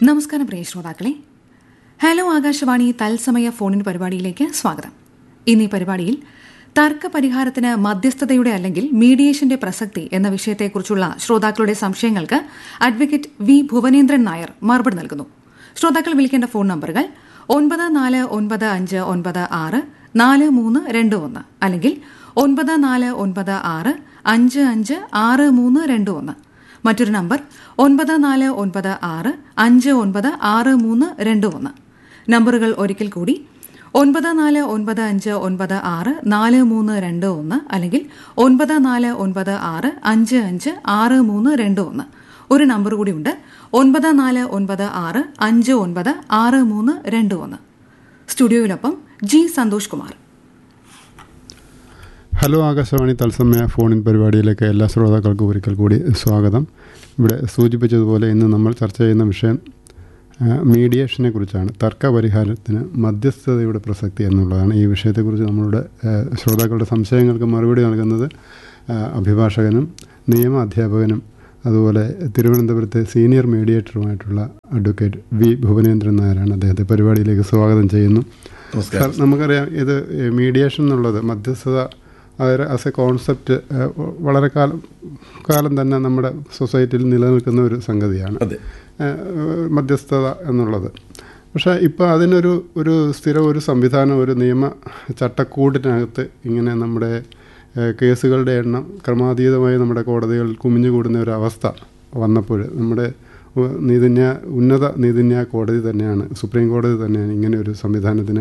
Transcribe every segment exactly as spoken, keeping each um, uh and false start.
നമസ്കാരം പ്രിയ ശ്രോതാക്കളെ, ഹലോ ആകാശവാണി തത്സമയ ഫോണിൻ പരിപാടിയിലേക്ക് സ്വാഗതം. ഇന്ന് ഈ പരിപാടിയിൽ തർക്ക പരിഹാരത്തിന് മധ്യസ്ഥതയുടെ അല്ലെങ്കിൽ മീഡിയേഷന്റെ പ്രസക്തി എന്ന വിഷയത്തെക്കുറിച്ചുള്ള ശ്രോതാക്കളുടെ സംശയങ്ങൾക്ക് അഡ്വക്കേറ്റ് വി ഭുവനേന്ദ്രൻ നായർ മറുപടി നൽകുന്നു. ശ്രോതാക്കൾ വിളിക്കേണ്ട ഫോൺ നമ്പറുകൾ ഒൻപത് നാല് ഒൻപത് അഞ്ച് ഒൻപത് ആറ് നാല് മൂന്ന് രണ്ട് ഒന്ന് അല്ലെങ്കിൽ ഒൻപത് നാല് ഒൻപത് ആറ് അഞ്ച് അഞ്ച് ആറ് മൂന്ന് രണ്ട് ഒന്ന്. മറ്റൊരു നമ്പർ ഒൻപത് നാല് ഒൻപത് ആറ് അഞ്ച് ഒൻപത് ആറ് മൂന്ന് രണ്ട് ഒന്ന്. നമ്പറുകൾ ഒരിക്കൽ കൂടി ഒൻപത് നാല് ഒൻപത് അഞ്ച് ഒൻപത് ആറ് നാല് മൂന്ന് രണ്ട് ഒന്ന് അല്ലെങ്കിൽ ഒൻപത് നാല് ഒൻപത് ആറ് അഞ്ച് അഞ്ച് ആറ് മൂന്ന് രണ്ട് ഒന്ന്. ഒരു നമ്പർ കൂടിയുണ്ട്, ഒൻപത് നാല് ഒൻപത് ആറ് അഞ്ച് ഒൻപത് ആറ് മൂന്ന് രണ്ട് ഒന്ന്. സ്റ്റുഡിയോയിലൊപ്പം ജി സന്തോഷ് കുമാർ. ഹലോ ആകാശവാണി തത്സമയ ഫോണിൻ പരിപാടിയിലേക്ക് എല്ലാ ശ്രോതാക്കൾക്കും ഒരിക്കൽ കൂടി സ്വാഗതം. ഇവിടെ സൂചിപ്പിച്ചതുപോലെ ഇന്ന് നമ്മൾ ചർച്ച ചെയ്യുന്ന വിഷയം മീഡിയേഷനെ കുറിച്ചാണ്. തർക്ക പരിഹാരത്തിന് മധ്യസ്ഥതയുടെ പ്രസക്തി എന്നുള്ളതാണ്. ഈ വിഷയത്തെക്കുറിച്ച് നമ്മളുടെ ശ്രോതാക്കളുടെ സംശയങ്ങൾക്ക് മറുപടി നൽകുന്നത് അഭിഭാഷകനും നിയമ അധ്യാപകനും അതുപോലെ തിരുവനന്തപുരത്തെ സീനിയർ മീഡിയേറ്ററുമായിട്ടുള്ള അഡ്വക്കേറ്റ് വി ഭുവനേന്ദ്രൻ നായരാണ്. അദ്ദേഹത്തെ പരിപാടിയിലേക്ക് സ്വാഗതം ചെയ്യുന്നു. സാർ, നമുക്കറിയാം ഇത് മീഡിയേഷൻ എന്നുള്ളത് മധ്യസ്ഥത അത് ആസ് എ കോൺസെപ്റ്റ് വളരെ കാലം കാലം തന്നെ നമ്മുടെ സൊസൈറ്റിയിൽ നിലനിൽക്കുന്ന ഒരു സംഗതിയാണ് മധ്യസ്ഥത എന്നുള്ളത്. പക്ഷേ ഇപ്പോൾ അതിനൊരു ഒരു സ്ഥിര ഒരു സംവിധാനം, ഒരു നിയമ ചട്ടക്കൂടിനകത്ത് ഇങ്ങനെ നമ്മുടെ കേസുകളുടെ എണ്ണം ക്രമാതീതമായി നമ്മുടെ കോടതികളിൽ കുമിഞ്ഞുകൂടുന്ന ഒരു അവസ്ഥ വന്നപ്പോൾ നമ്മുടെ നീതിന്യായ ഉന്നത നീതിന്യായ കോടതി തന്നെയാണ്, സുപ്രീം കോടതി തന്നെയാണ് ഇങ്ങനെ ഒരു സംവിധാനത്തിന്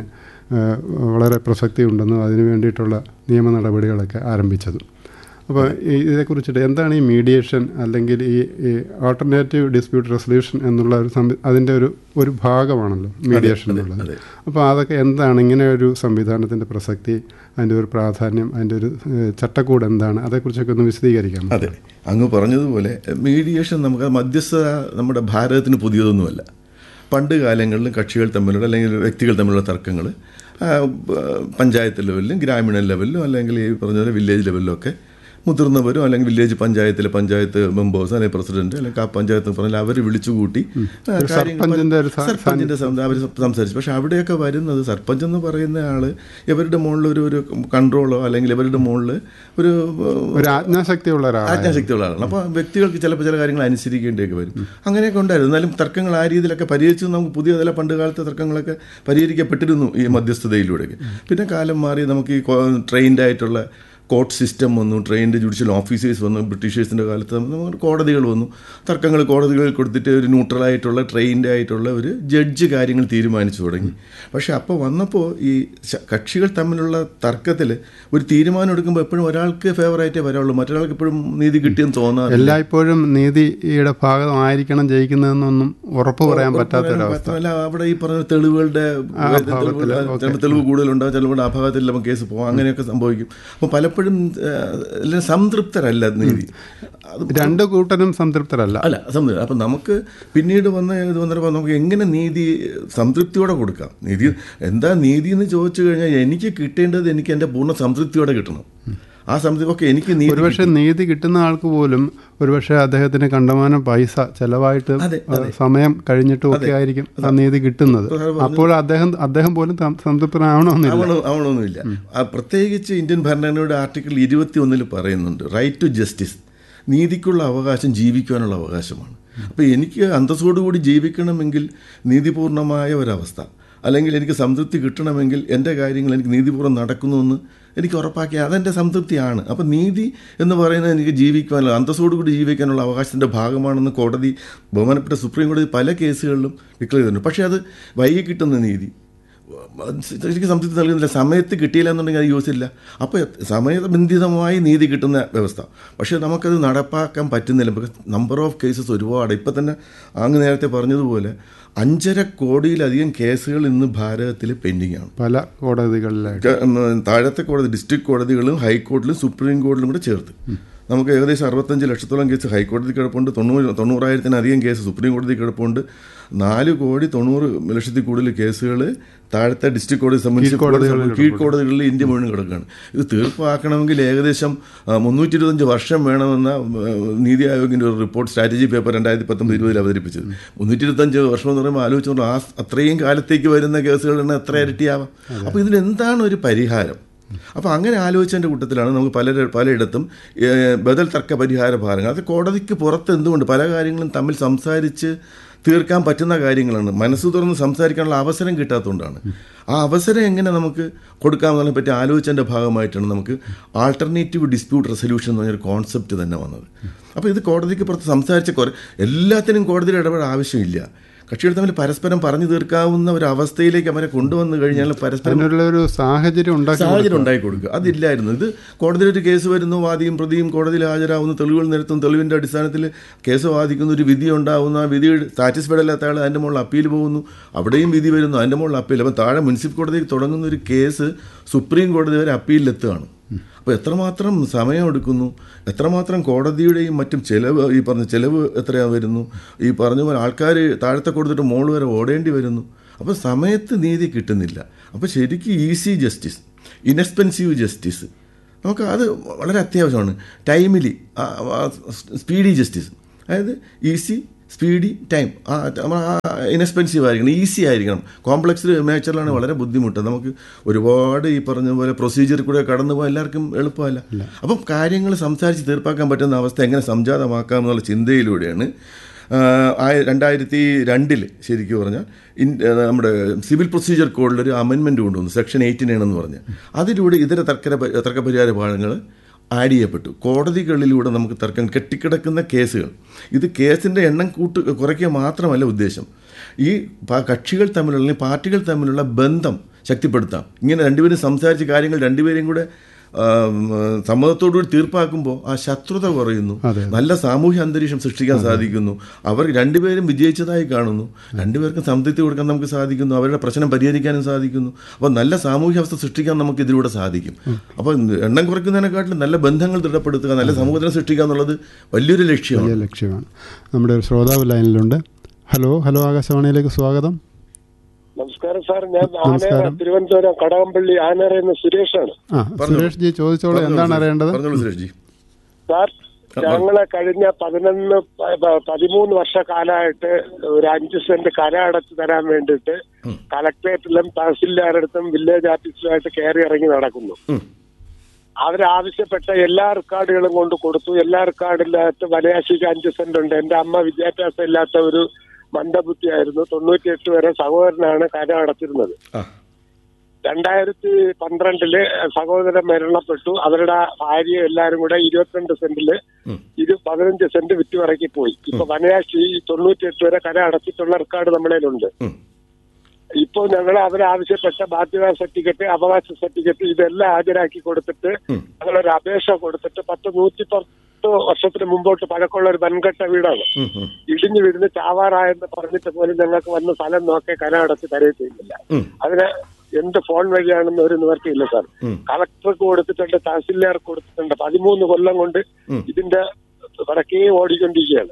വളരെ പ്രസക്തി ഉണ്ടെന്നും അതിനു വേണ്ടിയിട്ടുള്ള നിയമ നടപടികളൊക്കെ ആരംഭിച്ചത്. അപ്പോൾ ഇതേക്കുറിച്ചിട്ട് എന്താണ് ഈ മീഡിയേഷൻ അല്ലെങ്കിൽ ഈ ഈ ആൾട്ടർനേറ്റീവ് ഡിസ്പ്യൂട്ട് റെസൊല്യൂഷൻ എന്നുള്ള ഒരു സംവി അതിൻ്റെ ഒരു ഒരു ഭാഗമാണല്ലോ മീഡിയേഷൻ എന്നുള്ളത്. അപ്പോൾ അതൊക്കെ എന്താണ്, ഇങ്ങനെ ഒരു സംവിധാനത്തിൻ്റെ പ്രസക്തി, അതിൻ്റെ ഒരു പ്രാധാന്യം, അതിൻ്റെ ഒരു ചട്ടക്കൂട് എന്താണ്, അതേക്കുറിച്ചൊക്കെ ഒന്ന് വിശദീകരിക്കാം. അതെ, അങ്ങ് പറഞ്ഞതുപോലെ മീഡിയേഷൻ നമുക്ക് മധ്യസ്ഥത നമ്മുടെ ഭാരതത്തിന് പുതിയതൊന്നുമല്ല. പണ്ട് കാലങ്ങളിലും കക്ഷികൾ തമ്മിലുള്ള അല്ലെങ്കിൽ വ്യക്തികൾ തമ്മിലുള്ള തർക്കങ്ങൾ പഞ്ചായത്ത് ലെവലിലും ഗ്രാമീണ ലെവലിലും അല്ലെങ്കിൽ ഈ പറഞ്ഞ പോലെ വില്ലേജ് ലെവലിലും ഒക്കെ മുതിർന്നവരും അല്ലെങ്കിൽ വില്ലേജ് പഞ്ചായത്തിലെ പഞ്ചായത്ത് മെമ്പേഴ്സ് അല്ലെങ്കിൽ പ്രസിഡന്റ് അല്ലെങ്കിൽ ആ പഞ്ചായത്ത് പറഞ്ഞാൽ അവർ വിളിച്ചുകൂട്ടി സർപ്പഞ്ചിൻ്റെ അവർ സംസാരിച്ചു. പക്ഷെ അവിടെയൊക്കെ വരുന്നത് സർപ്പഞ്ച് എന്ന് പറയുന്ന ആള് ഇവരുടെ മുകളിൽ ഒരു ഒരു കൺട്രോളോ അല്ലെങ്കിൽ ഇവരുടെ മുകളിൽ ഒരു ആജ്ഞാശക്തിയുള്ള ആജ്ഞാശക്തിയുള്ള ആളാണ്. അപ്പോൾ വ്യക്തികൾക്ക് ചിലപ്പോൾ ചില കാര്യങ്ങൾ അനുസരിക്കേണ്ടിയൊക്കെ വരും. അങ്ങനെയൊക്കെ ഉണ്ടായിരുന്നു. എന്നാലും തർക്കങ്ങൾ ആ രീതിയിലൊക്കെ പരിഹരിച്ചു. നമുക്ക് പുതിയ ചില പണ്ട് കാലത്തെ തർക്കങ്ങളൊക്കെ പരിഹരിക്കപ്പെട്ടിരുന്നു ഈ മധ്യസ്ഥതയിലൂടെയൊക്കെ. പിന്നെ കാലം മാറി നമുക്ക് ഈ ട്രെയിൻഡ് ആയിട്ടുള്ള കോർട്ട് സിസ്റ്റം വന്നു, ട്രെയിൻഡ് ജുഡീഷ്യൽ ഓഫീസേഴ്സ് വന്നു. ബ്രിട്ടീഷേഴ്സിൻ്റെ കാലത്ത് കോടതികൾ വന്നു. തർക്കങ്ങൾ കോടതികളിൽ കൊടുത്തിട്ട് ഒരു ന്യൂട്രലായിട്ടുള്ള ട്രെയിൻഡ് ആയിട്ടുള്ള ഒരു ജഡ്ജ് കാര്യങ്ങൾ തീരുമാനിച്ചു തുടങ്ങി. പക്ഷേ അപ്പോൾ വന്നപ്പോൾ ഈ കക്ഷികൾ തമ്മിലുള്ള തർക്കത്തിൽ ഒരു തീരുമാനം എടുക്കുമ്പോൾ എപ്പോഴും ഒരാൾക്ക് ഫേവറായിട്ടേ വരാവുള്ളൂ, മറ്റൊരാൾക്ക് എപ്പോഴും നീതി കിട്ടിയെന്ന് തോന്നാറില്ല. എല്ലായ്പ്പോഴും നീതിയുടെ ഭാഗമായിരിക്കണം ജയിക്കുന്നതെന്നൊന്നും ഉറപ്പ് പറയാൻ പറ്റാത്ത അല്ല. അവിടെ ഈ പറഞ്ഞ തെളിവുകളുടെ തെളിവ് കൂടുതലുണ്ടാകും, ചിലവിടെ അഭാവത്തിൽ നമുക്ക് കേസ് പോകാം, അങ്ങനെയൊക്കെ സംഭവിക്കും. അപ്പോൾ പല എപ്പോഴും സംതൃപ്തരല്ല നീതി. രണ്ട് കൂട്ടരും സംതൃപ്തരല്ല അല്ല സംതൃപ്തി. അപ്പം നമുക്ക് പിന്നീട് വന്ന ഇത് വന്നപ്പോൾ നമുക്ക് എങ്ങനെ നീതി സംതൃപ്തിയോടെ കൊടുക്കാം? നീതി എന്താ നീതി എന്ന് ചോദിച്ചു കഴിഞ്ഞാൽ എനിക്ക് കിട്ടേണ്ടത് എനിക്ക് എൻ്റെ പൂർണ്ണ സംതൃപ്തിയോടെ കിട്ടണം. ആ സംതൃപ്തി ഒക്കെ എനിക്ക് ഒരുപക്ഷെ നീതി കിട്ടുന്ന ആൾക്ക് പോലും ഒരുപക്ഷെ അദ്ദേഹത്തിന് കണ്ടമാനം പൈസ ചെലവായിട്ട് സമയം കഴിഞ്ഞിട്ടും ഒക്കെ ആയിരിക്കും ആ നീതി കിട്ടുന്നത്. അപ്പോൾ അദ്ദേഹം അദ്ദേഹം പോലും സംതൃപ്തനാവണമെന്നില്ല ആവണമെന്നില്ല. പ്രത്യേകിച്ച് ഇന്ത്യൻ ഭരണഘടനയുടെ ആർട്ടിക്കിൾ ഇരുപത്തി ഒന്നിൽ പറയുന്നുണ്ട് റൈറ്റ് ടു ജസ്റ്റിസ്, നീതിക്കുള്ള അവകാശം ജീവിക്കുവാനുള്ള അവകാശമാണ്. അപ്പോൾ എനിക്ക് അന്തസ്സോടുകൂടി ജീവിക്കണമെങ്കിൽ നീതിപൂർണമായ ഒരവസ്ഥ അല്ലെങ്കിൽ എനിക്ക് സംതൃപ്തി കിട്ടണമെങ്കിൽ എൻ്റെ കാര്യങ്ങൾ എനിക്ക് നീതിപൂർവ്വം നടക്കുന്നുവെന്ന് എനിക്ക് ഉറപ്പാക്കിയ അതെൻ്റെ സംതൃപ്തിയാണ്. അപ്പം നീതി എന്ന് പറയുന്നത് എനിക്ക് ജീവിക്കാനുള്ള അന്തസ്സോടുകൂടി ജീവിക്കാനുള്ള അവകാശത്തിൻ്റെ ഭാഗമാണെന്ന് കോടതി, ബഹുമാനപ്പെട്ട സുപ്രീം കോടതി പല കേസുകളിലും ഡിക്ലെയർ ചെയ്തിട്ടുണ്ട്. പക്ഷേ അത് വൈകി കിട്ടുന്ന നീതി ശരിക്കും സംതൃപ്തി നൽകുന്നില്ല. സമയത്ത് കിട്ടിയില്ല എന്നുണ്ടെങ്കിൽ അത് യൂസ് ഇല്ല. അപ്പോൾ സമയബന്ധിതമായി നീതി കിട്ടുന്ന വ്യവസ്ഥ, പക്ഷേ നമുക്കത് നടപ്പാക്കാൻ പറ്റുന്നില്ല. ബിക്കോസ് നമ്പർ ഓഫ് കേസസ് ഒരുപാട്. ഇപ്പം തന്നെ അങ്ങ് നേരത്തെ പറഞ്ഞതുപോലെ അഞ്ചര കോടിയിലധികം കേസുകൾ ഇന്ന് ഭാരതത്തിൽ പെൻഡിങ് ആണ്. പല കോടതികളിലായിട്ട് താഴത്തെ കോടതി, ഡിസ്ട്രിക്ട് കോടതികളും ഹൈക്കോടതിയിലും സുപ്രീം കോടതിയിലും കൂടെ ചേർത്ത് നമുക്ക് ഏകദേശം അറുപത്തഞ്ച് ലക്ഷത്തോളം കേസ് ഹൈക്കോടതി കിടപ്പുണ്ട്, തൊണ്ണൂറ് തൊണ്ണൂറായിരത്തിനധികം കേസ് സുപ്രീം കോടതി കിടപ്പുണ്ട്, നാല് കോടി തൊണ്ണൂറ് ലക്ഷത്തിൽ കൂടുതൽ കേസുകൾ താഴത്തെ ഡിസ്ട്രിക്ട് കോടതി സംബന്ധിച്ച് കീഴ്ക്കോടതികളിൽ ഇന്ത്യ മുഴുവൻ കിടക്കുകയാണ്. ഇത് തീർപ്പാക്കണമെങ്കിൽ ഏകദേശം മുന്നൂറ്റി ഇരുപത്തഞ്ച് വർഷം വേണമെന്ന നീതി ആയോഗിൻ്റെ ഒരു റിപ്പോർട്ട് സ്ട്രാറ്റജി പേപ്പർ രണ്ടായിരത്തി പത്തൊമ്പത് ഇരുപതിൽ അവതരിപ്പിച്ചത്. മുന്നൂറ്റി ഇരുപത്തഞ്ച് വർഷം എന്ന് പറയുമ്പോൾ ആലോചിച്ചു ആ അത്രയും കാലത്തേക്ക് വരുന്ന കേസുകളുടെ എത്ര ഇരട്ടിയാവാം. അപ്പോൾ ഇതിനെന്താണ് ഒരു പരിഹാരം? അപ്പോൾ അങ്ങനെ ആലോചിച്ചതിൻ്റെ കൂട്ടത്തിലാണ് നമുക്ക് പല പലയിടത്തും ബദൽ തർക്ക പരിഹാര ഭാരങ്ങൾ, അത് കോടതിക്ക് പുറത്ത് എന്തുകൊണ്ട് പല കാര്യങ്ങളും തമ്മിൽ സംസാരിച്ച് തീർക്കാൻ പറ്റുന്ന കാര്യങ്ങളാണ്. മനസ്സ് തുറന്ന് സംസാരിക്കാനുള്ള അവസരം കിട്ടാത്തതുകൊണ്ടാണ്. ആ അവസരം എങ്ങനെ നമുക്ക് കൊടുക്കാമെന്നതിനെ പറ്റി ആലോചിച്ചതിൻ്റെ ഭാഗമായിട്ടാണ് നമുക്ക് ആൾട്ടർനേറ്റീവ് ഡിസ്പ്യൂട്ട് റെസൊല്യൂഷൻ എന്ന് പറഞ്ഞൊരു കോൺസെപ്റ്റ് തന്നെ വന്നത്. അപ്പോൾ ഇത് കോടതിക്ക് പുറത്ത് സംസാരിച്ച കുറേ എല്ലാത്തിനും കോടതിയുടെ ഇടപെടൽ ആവശ്യമില്ല. കക്ഷികൾ തമ്മിൽ പരസ്പരം പറഞ്ഞു തീർക്കാവുന്ന ഒരു അവസ്ഥയിലേക്ക് അവരെ കൊണ്ടുവന്നു കഴിഞ്ഞാൽ പരസ്പരം ഒരു സാഹചര്യം സാഹചര്യം ഉണ്ടാക്കി കൊടുക്കുക. അതില്ലായിരുന്നു. ഇത് കോടതിയിൽ ഒരു കേസ് വരുന്നു, വാദിയും പ്രതിയും കോടതിയിൽ ഹാജരാകുന്നു, തെളിവുകൾ നിരത്തുന്നു, തെളിവിൻ്റെ അടിസ്ഥാനത്തിൽ കേസ് വാദിക്കുന്ന ഒരു വിധി ഉണ്ടാകുന്നു. ആ വിധി സാറ്റിസ്ഫൈഡ് അല്ലാത്ത ആൾ അതിൻ്റെ മുകളിൽ അപ്പീൽ പോകുന്നു, അവിടെയും വിധി വരുന്നു, അതിൻ്റെ മുകളിൽ അപ്പീൽ. അപ്പം താഴെ മുനിസിപ്പൽ കോടതിയിൽ തുടങ്ങുന്ന ഒരു കേസ് സുപ്രീം കോടതി വരെ അപ്പീലിലെത്തുകയാണ്. അപ്പോൾ എത്രമാത്രം സമയമെടുക്കുന്നു, എത്രമാത്രം കോടതിയുടെയും മറ്റും ചിലവ്, ഈ പറഞ്ഞ ചിലവ് എത്രയാണ് വരുന്നു, ഈ പറഞ്ഞ പോലെ ആൾക്കാർ താഴത്തെ കൊടുത്തിട്ട് മോൾ വരെ ഓടേണ്ടി വരുന്നു. അപ്പോൾ സമയത്ത് നീതി കിട്ടുന്നില്ല. അപ്പോൾ ശരിക്കും ഈസി ജസ്റ്റിസ്, ഇൻഎക്സ്പെൻസീവ് ജസ്റ്റിസ് നമുക്ക് അത് വളരെ അത്യാവശ്യമാണ്. ടൈമിലി സ്പീഡി ജസ്റ്റിസ്, അതായത് ഈസി സ്പീഡി ടൈം, ആ ഇൻഎക്സ്പെൻസീവ് ആയിരിക്കണം, ഈസി ആയിരിക്കണം. കോംപ്ലക്സ് നേച്ചറിലാണ് വളരെ ബുദ്ധിമുട്ട്. നമുക്ക് ഒരുപാട് ഈ പറഞ്ഞ പോലെ പ്രൊസീജിയർ കൂടെ കടന്നു പോകാൻ എല്ലാവർക്കും എളുപ്പമല്ല. അപ്പം കാര്യങ്ങൾ സംസാരിച്ച് തീർപ്പാക്കാൻ പറ്റുന്ന അവസ്ഥ എങ്ങനെ സംജാതമാക്കാം എന്നുള്ള ചിന്തയിലൂടെയാണ് രണ്ടായിരത്തി രണ്ടിൽ ശരിക്കും പറഞ്ഞാൽ നമ്മുടെ സിവിൽ പ്രൊസീജിയർ കോഡിലൊരു അമെൻമെൻറ്റ് കൊണ്ടുവന്നു, സെക്ഷൻ എയ്റ്റീനാണെന്ന് പറഞ്ഞ്. അതിലൂടെ ഇതര തർക്ക തർക്കപരിഹാര ഭാഗങ്ങൾ ആഡ് ചെയ്യപ്പെട്ടു. കോടതികളിലൂടെ നമുക്ക് തർക്കം കെട്ടിക്കിടക്കുന്ന കേസുകൾ, ഇത് കേസിൻ്റെ എണ്ണം കൂട്ട് കുറയ്ക്കുക മാത്രമല്ല ഉദ്ദേശം, ഈ കക്ഷികൾ തമ്മിലുള്ള അല്ലെങ്കിൽ പാർട്ടികൾ തമ്മിലുള്ള ബന്ധം ശക്തിപ്പെടുത്താം. ഇങ്ങനെ രണ്ടുപേരും സംസാരിച്ച കാര്യങ്ങൾ രണ്ടുപേരെയും കൂടെ സമ്മതത്തോടുകൂടി തീർപ്പാക്കുമ്പോൾ ആ ശത്രുത കുറയുന്നു, നല്ല സാമൂഹ്യ അന്തരീക്ഷം സൃഷ്ടിക്കാൻ സാധിക്കുന്നു, അവർ രണ്ടുപേരും വിജയിച്ചതായി കാണുന്നു, രണ്ടുപേർക്കും സംതൃപ്തി കൊടുക്കാൻ നമുക്ക് സാധിക്കുന്നു, അവരുടെ പ്രശ്നം പരിഹരിക്കാനും സാധിക്കുന്നു. അപ്പോൾ നല്ല സാമൂഹ്യ അവസ്ഥ സൃഷ്ടിക്കാൻ നമുക്ക് ഇതിലൂടെ സാധിക്കും. അപ്പോൾ എണ്ണം കുറയ്ക്കുന്നതിനെക്കാട്ടിലും നല്ല ബന്ധങ്ങൾ ദൃഢപ്പെടുത്തുക, നല്ല സമൂഹത്തിനെ സൃഷ്ടിക്കുക എന്നുള്ളത് വലിയൊരു ലക്ഷ്യമാണ് ലക്ഷ്യമാണ് നമ്മുടെ ഒരു ശ്രോതാവ് ലൈനിലുണ്ട്. ഹലോ ഹലോ ആകാശവാണിയിലേക്ക് സ്വാഗതം. നമസ്കാരം സാർ, ഞാൻ ആനേറ തിരുവനന്തപുരം കടകംപള്ളി ആനേറ എന്ന സുരേഷാണ്. സുരേഷ് ജി ചോദിച്ചോളൂ, എന്താണ് അറിയേണ്ടത്? സാർ, ഞങ്ങളെ കഴിഞ്ഞ പതിനൊന്ന് പതിമൂന്ന് വർഷക്കാലമായിട്ട് ഒരു അഞ്ച് സെന്റ് കര അടച്ചു തരാൻ വേണ്ടിയിട്ട് കളക്ടറേറ്റിലും തഹസിൽദാരടുത്തും വില്ലേജ് ഓഫീസിലുമായിട്ട് കയറി ഇറങ്ങി നടക്കുന്നു. അവരാവശ്യപ്പെട്ട എല്ലാ റെക്കോർഡുകളും കൊണ്ട് കൊടുത്തു. എല്ലാ റെക്കോർഡിനകത്ത് വനയാശിക്ക് അഞ്ച് സെന്റ് ഉണ്ട്. എന്റെ അമ്മ വിദ്യാഭ്യാസം ഇല്ലാത്ത ഒരു മന്ദബുദ്ധിയായിരുന്നു. തൊണ്ണൂറ്റി എട്ട് വരെ സഹോദരനാണ് കര അടച്ചിരുന്നത്. രണ്ടായിരത്തി പന്ത്രണ്ടില് സഹോദരൻ മരണപ്പെട്ടു. അവരുടെ ഭാര്യ എല്ലാരും കൂടെ ഇരുപത്തിരണ്ട് സെന്റില് ഇത് പതിനഞ്ച് സെന്റ് വിറ്റുപറക്കി പോയി. ഇപ്പൊ വനയാശി തൊണ്ണൂറ്റി എട്ട് വരെ കര അടച്ചിട്ടുള്ള റെക്കോർഡ് നമ്മളതിലുണ്ട്. ഇപ്പോൾ ഞങ്ങൾ അവരാവശ്യപ്പെട്ട ബാധ്യതാ സർട്ടിഫിക്കറ്റ്, അവകാശ സർട്ടിഫിക്കറ്റ് ഇതെല്ലാം ഹാജരാക്കി കൊടുത്തിട്ട് ഞങ്ങളൊരു അപേക്ഷ കൊടുത്തിട്ട് പത്ത് നൂറ്റി പത്ത് വർഷത്തിന് മുമ്പോട്ട് പഴക്കമുള്ള ഒരു വൻകെട്ട വീടാണ്. ഇടിഞ്ഞു വീടിന് ചാവാറായെന്ന് പറഞ്ഞിട്ട് പോലും ഞങ്ങൾക്ക് വന്ന സ്ഥലം നോക്കി കര അടച്ച് തരയുന്നില്ല. അതിന് എന്ത് ഫോൺ വഴിയാണെന്ന് ഒരു നിവർത്തിയില്ല സാർ. കളക്ടർക്ക് കൊടുത്തിട്ടുണ്ട്, തഹസിൽദാർക്ക് കൊടുത്തിട്ടുണ്ട്. പതിമൂന്ന് കൊല്ലം കൊണ്ട് ഇതിന്റെ വടക്കേ ഓടിക്കൊണ്ടിരിക്കുകയാണ്.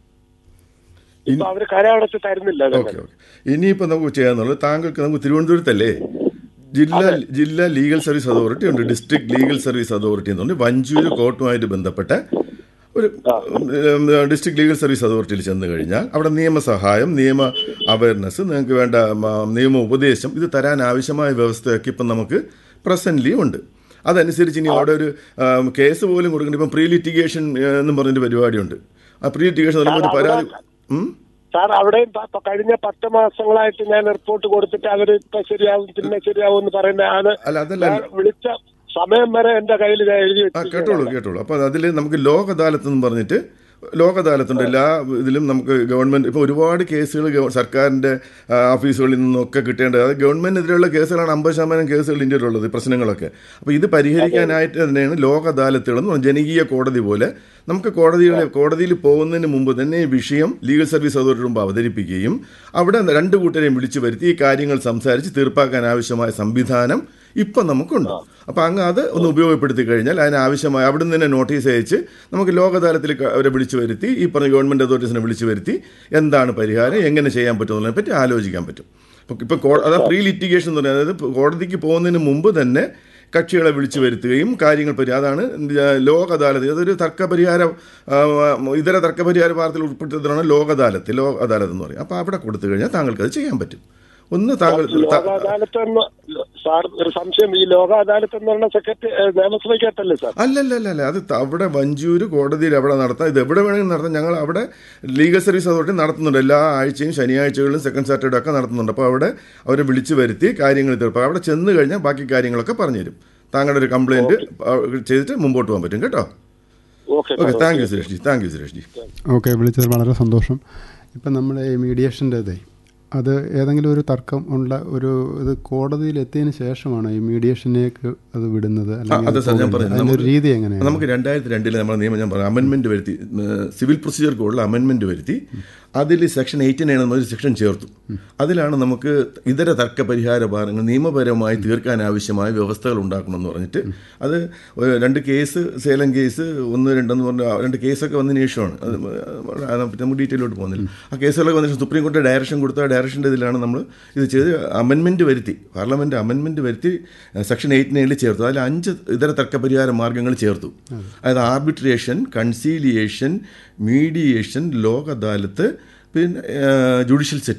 ഇപ്പൊ അവര് കര അടച്ച് തരുന്നില്ല. ഇനിയിപ്പോ നമുക്ക് ചെയ്യാന്നുള്ളത്, താങ്കൾക്ക് നമുക്ക് തിരുവനന്തപുരത്തല്ലേ ജില്ലാ ജില്ലാ ലീഗൽ സർവീസ് അതോറിറ്റി ഉണ്ട്, ഡിസ്ട്രിക്ട് ലീഗൽ സർവീസ് അതോറിറ്റി എന്ന് പറഞ്ഞാൽ വഞ്ചൂര് കോർട്ടുമായിട്ട് ബന്ധപ്പെട്ട ഒരു ഡിസ്ട്രിക്ട് ലീഗൽ സർവീസ് അതോറിറ്റിയിൽ ചെന്ന് കഴിഞ്ഞാൽ അവിടെ നിയമസഹായം, നിയമ അവയർനെസ്, നിങ്ങൾക്ക് വേണ്ട നിയമ ഉപദേശം ഇത് തരാൻ ആവശ്യമായ വ്യവസ്ഥയൊക്കെ ഇപ്പം നമുക്ക് പ്രസന്റ്ലി ഉണ്ട്. അതനുസരിച്ച് ഇനി അവിടെ ഒരു കേസ് പോലും കൊടുക്കേണ്ട, ഇപ്പം പ്രീ ലിറ്റിഗേഷൻ എന്നും പറഞ്ഞൊരു പരിപാടിയുണ്ട്. ആ പ്രീ ലിറ്റിഗേഷൻ ഒരു പരാതി സാർ അവിടെയും കഴിഞ്ഞ പത്ത് മാസങ്ങളായിട്ട് ഞാൻ റിപ്പോർട്ട് കൊടുത്തിട്ട് അവര് ഇപ്പൊ ശരിയാവും പിന്നെ ശരിയാവും എന്ന് പറയുന്ന വിളിച്ച സമയം വരെ എന്റെ കയ്യിൽ എഴുതി വെച്ചു. കേട്ടോളൂ കേട്ടോളൂ അപ്പോൾ അതിൽ നമുക്ക് ലോക് അദാലത്ത് എന്ന് പറഞ്ഞിട്ട് ലോക് അദാലത്തുണ്ട്. എല്ലാ ഇതിലും നമുക്ക് ഗവൺമെന്റ് ഇപ്പോൾ ഒരുപാട് കേസുകൾ സർക്കാരിന്റെ ഓഫീസുകളിൽ നിന്നൊക്കെ കിട്ടേണ്ടത്, അത് ഗവൺമെന്റിനെതിരെയുള്ള കേസുകളാണ് അമ്പത് ശതമാനം കേസുകൾ ഇന്ത്യയിലുള്ളത്, പ്രശ്നങ്ങളൊക്കെ. അപ്പോൾ ഇത് പരിഹരിക്കാനായിട്ട് തന്നെയാണ് ലോക് അദാലത്തുകളെന്ന് ജനകീയ കോടതി പോലെ നമുക്ക് കോടതികളെ കോടതിയിൽ പോകുന്നതിന് മുമ്പ് തന്നെ ഈ വിഷയം ലീഗൽ സർവീസ് അതോറിറ്റി മുമ്പ് അവതരിപ്പിക്കുകയും അവിടെ രണ്ട് കൂട്ടരെയും വിളിച്ചു വരുത്തി ഈ കാര്യങ്ങൾ സംസാരിച്ച് തീർപ്പാക്കാൻ ആവശ്യമായ സംവിധാനം ഇപ്പം നമുക്കുണ്ട്. അപ്പോൾ അങ്ങ് അത് ഒന്ന് ഉപയോഗപ്പെടുത്തി കഴിഞ്ഞാൽ അതിനാവശ്യമായ അവിടെ നിന്ന് തന്നെ നോട്ടീസ് അയച്ച് നമുക്ക് ലോക അദാലത്തിൽ അവരെ വിളിച്ചു വരുത്തി, ഈ പറഞ്ഞ ഗവൺമെൻറ് അതോറിറ്റീസിനെ വിളിച്ചു വരുത്തി എന്താണ് പരിഹാരം, എങ്ങനെ ചെയ്യാൻ പറ്റുമെന്നതിനെ പറ്റി ആലോചിക്കാൻ പറ്റും. ഇപ്പോൾ അതാ പ്രീ ലിറ്റിഗേഷൻ എന്ന് പറയുന്നത്, അതായത് കോടതിക്ക് പോകുന്നതിന് മുമ്പ് തന്നെ കക്ഷികളെ വിളിച്ചു വരുത്തുകയും കാര്യങ്ങൾ പരി അതാണ് ലോക അദാലത്ത്. അതൊരു തർക്ക പരിഹാര ഇതര തർക്ക പരിഹാര വാർത്തയിൽ ഉൾപ്പെടുത്തുന്നതാണ് ലോക അദാലത്ത് ലോക അദാലത്ത് എന്ന് പറയും. അപ്പോൾ അവിടെ കൊടുത്തു കഴിഞ്ഞാൽ താങ്കൾക്ക് അത് ചെയ്യാൻ പറ്റും. ഒന്ന് താങ്കൾ ലോക അദാലത്ത് സാർ ഒരു സംശയം, ഈ ലോക അദാലത്ത് എന്ന് പറഞ്ഞ സെക്രട്ടറി നിയമസഭയ്ക്കകത്തല്ലേ സാർ? അല്ലല്ലല്ല, അത് അവിടെ വഞ്ചൂര് കോടതിയിൽ അവിടെ നടത്താം. ഇത് എവിടെ വേണമെങ്കിലും നടത്താം. ഞങ്ങൾ അവിടെ ലീഗൽ സർവീസ് അതോറിറ്റി നടത്തുന്നുണ്ട്. എല്ലാ ആഴ്ചയും ശനിയാഴ്ചകളിലും സെക്കൻഡ് സാറ്റർഡേ ഒക്കെ നടത്തുന്നുണ്ട്. അപ്പോൾ അവിടെ അവരെ വിളിച്ചു വരുത്തി കാര്യങ്ങൾ തീർപ്പാം. അവിടെ ചെന്ന് കഴിഞ്ഞാൽ ബാക്കി കാര്യങ്ങളൊക്കെ പറഞ്ഞു തരും. താങ്കളുടെ ഒരു കംപ്ലയിന്റ് ചെയ്തിട്ട് മുമ്പോട്ട് പോകാൻ പറ്റും കേട്ടോ. Okay, thank you Suresh G. Thank you Suresh G. Okay, വിളിച്ചത് വളരെ സന്തോഷം. ഇപ്പം നമ്മുടെ ഈ മീഡിയേഷൻ്റെതേ അത് ഏതെങ്കിലും ഒരു തർക്കം ഉള്ള ഒരു ഇത് കോടതിയിൽ എത്തിയതിന് ശേഷമാണ് ഈ മീഡിയേഷനേക്ക് അത് വിടുന്നത്, അല്ലെങ്കിൽ രീതി എങ്ങനെയാണ്? നമുക്ക് രണ്ടായിരത്തി രണ്ടില് നമ്മുടെ നിയമം ഞാൻ പറയാം അമെൻമെന്റ് വരുത്തി, സിവിൽ പ്രൊസീജിയർ കോഡിൽ അമെൻമെന്റ് വരുത്തി. അതിൽ സെക്ഷൻ എയ്റ്റി നയൻ എന്നൊരു സെക്ഷൻ ചേർത്തു. അതിലാണ് നമുക്ക് ഇതര തർക്ക പരിഹാര ഭാരങ്ങൾ നിയമപരമായി തീർക്കാൻ ആവശ്യമായ വ്യവസ്ഥകൾ ഉണ്ടാക്കണമെന്ന് പറഞ്ഞിട്ട് അത് രണ്ട് കേസ്, സേലം കേസ് ഒന്ന് രണ്ടെന്ന് പറഞ്ഞ രണ്ട് കേസൊക്കെ വന്നതിന് ശേഷമാണ്. നമുക്ക് ഡീറ്റെയിലോട്ട് പോകുന്നില്ല. ആ കേസുകളൊക്കെ വന്നിട്ട് സുപ്രീം കോടതി ഡയറക്ഷൻ കൊടുത്ത ഡയറക്ഷൻ്റെ ഇതിലാണ് നമ്മൾ ഇത് ചെയ്ത് അമെൻമെൻറ്റ് വരുത്തി, പാർലമെൻറ്റ് അമെൻമെൻറ്റ് വരുത്തി സെക്ഷൻ എയ്റ്റ് നയനിൽ ചേർത്തു. അതിൽ അഞ്ച് ഇതര തർക്ക പരിഹാര മാർഗ്ഗങ്ങൾ ചേർത്തു. അതായത് ആർബിട്രേഷൻ, കൺസീലിയേഷൻ, മീഡിയേഷൻ, ലോക അദാലത്ത്, പിന്നെ ജുഡീഷ്യൽ സെറ്റിൽമെന്റ്.